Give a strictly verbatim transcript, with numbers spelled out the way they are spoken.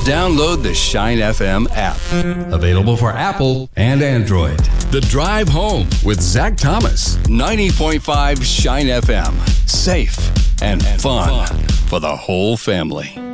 Download the Shine F M app. Available for Apple and Android. The Drive Home with Zach Thomas. ninety point five Shine F M. Safe and fun for the whole family.